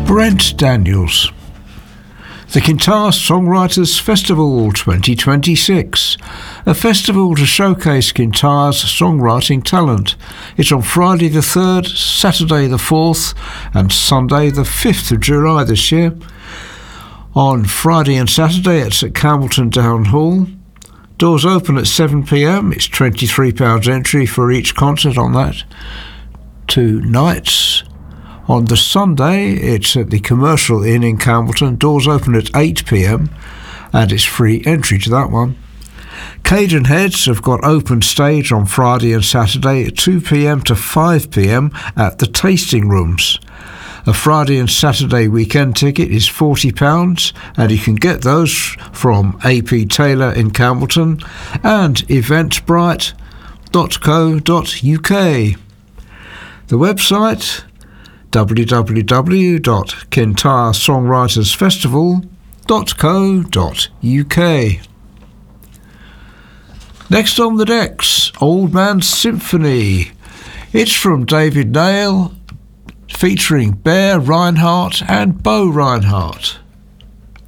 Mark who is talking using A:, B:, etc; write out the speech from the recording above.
A: Brent Daniels. The Kintyre Songwriters Festival 2026, a festival to showcase Kintyre's songwriting talent. It's on Friday the 3rd, Saturday the 4th and Sunday the 5th of July this year. On Friday and Saturday it's at Campbelltown Down Hall. Doors open at 7 p.m. It's £23 entry for each concert on that 2 nights. On the Sunday, it's at the Commercial Inn in Campbelltown. Doors open at 8 p.m. and it's free entry to that one. Cajun Heads have got open stage on Friday and Saturday at 2 p.m. to 5 p.m. at the Tasting Rooms. A Friday and Saturday weekend ticket is £40 and you can get those from AP Taylor in Campbelltown and eventbrite.co.uk. The website www.kintyresongwritersfestival.co.uk. Next on the decks, Old Man Symphony. It's from David Nail, featuring Bear Reinhardt and Bo Reinhardt.